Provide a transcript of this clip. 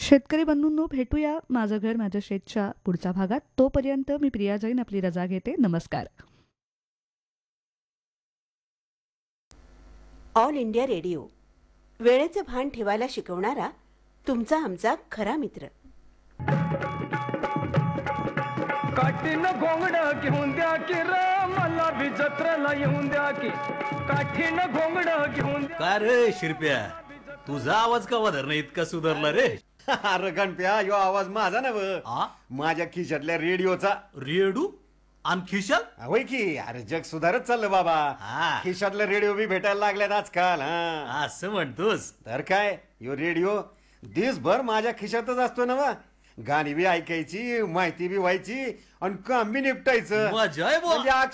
शेतकरी बंधूंनो, भेटूया माझं घर माझं शेतच्या पुढच्या भागात. तोपर्यंत मी प्रिया जैन आपली रजा घेते. नमस्कार. ऑल इंडिया रेडिओ, वेळेचं भान ठेवायला शिकवणारा तुमचा आमचा खरा मित्र. काठीनं घोंगड घेऊन द्या की र, मला बी जत्रेला येऊन द्या की. काठीनं घोंगड घेऊन द्या. काय रे शिरप्या, तुझा आवाज का धरणं इतका सुधारला रे? अरे गणप्या, यो आवाज माझा नव, आ? माझ्या खिशातल्या रेडिओचा. रेडू आणि खिशाल? होय की. अरे जग सुधारत चाललं बाबा. हा. खिशातले रेडिओ बी भेटायला लागल्यात आजकाल. हा असं म्हणतोस? तर काय, यो रेडिओ दिवसभर माझ्या खिशातच असतो ना वा. गाणी बी ऐकायची, माहिती बी व्हायची आणि काम बी निपटायचं. मजा आहे बुवा. म्हणजे